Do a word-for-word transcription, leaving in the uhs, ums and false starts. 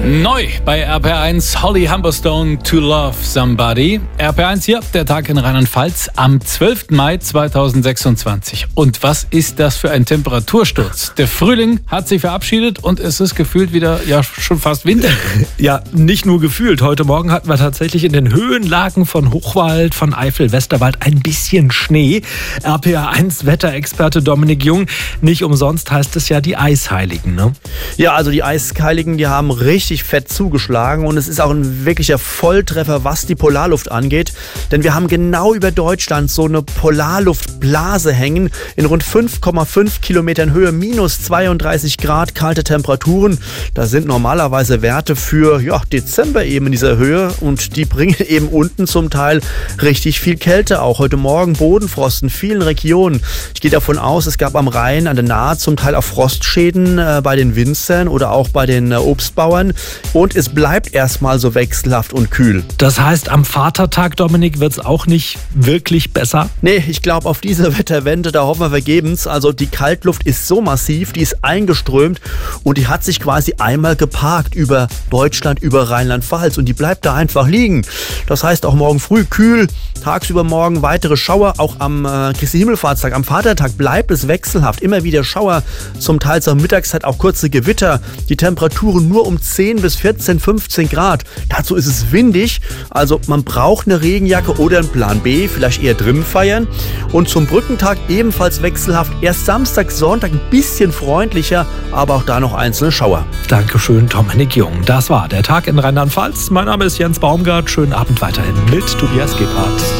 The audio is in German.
Neu bei R P R eins, Holly Humberstone, To Love Somebody. R P R eins hier, der Tag in Rheinland-Pfalz am zwölften Mai zweitausendsechsundzwanzig. Und was ist das für ein Temperatursturz? Der Frühling hat sich verabschiedet und es ist gefühlt wieder, ja, schon fast Winter. Ja, nicht nur gefühlt. Heute Morgen hatten wir tatsächlich in den Höhenlagen von Hochwald, von Eifel, Westerwald ein bisschen Schnee. R P R eins Wetterexperte Dominik Jung, nicht umsonst heißt es ja die Eisheiligen, ne? Ja, also die Eisheiligen, die haben richtig fett zugeschlagen und es ist auch ein wirklicher Volltreffer, was die Polarluft angeht. Denn wir haben genau über Deutschland so eine Polarluftblase hängen in rund fünf Komma fünf Kilometern Höhe, minus zweiunddreißig Grad, kalte Temperaturen. Da sind normalerweise Werte für ja, Dezember eben in dieser Höhe und die bringen eben unten zum Teil richtig viel Kälte. Auch heute Morgen Bodenfrost in vielen Regionen. Ich gehe davon aus, es gab am Rhein, an der Nahe zum Teil auch Frostschäden äh, bei den Winzern oder auch bei den äh, Obstbauern. Und es bleibt erstmal so wechselhaft und kühl. Das heißt, am Vatertag, Dominik, wird es auch nicht wirklich besser? Nee, ich glaube, auf diese Wetterwende, da hoffen wir vergebens. Also die Kaltluft ist so massiv, die ist eingeströmt und die hat sich quasi einmal geparkt über Deutschland, über Rheinland-Pfalz und die bleibt da einfach liegen. Das heißt auch morgen früh kühl, tagsüber morgen weitere Schauer. Auch am äh, Christi Himmelfahrtstag, am Vatertag bleibt es wechselhaft. Immer wieder Schauer, zum Teil zur Mittagszeit auch kurze Gewitter. Die Temperaturen nur um zehn bis vierzehn, fünfzehn Grad. Dazu ist es windig, also man braucht eine Regenjacke oder einen Plan B, vielleicht eher drinnen feiern. Und zum Brückentag ebenfalls wechselhaft. Erst Samstag, Sonntag ein bisschen freundlicher, aber auch da noch einzelne Schauer. Dankeschön, Dominik Jung. Das war der Tag in Rheinland-Pfalz. Mein Name ist Jens Baumgart. Schönen Abend weiterhin mit Tobias Gebhardt.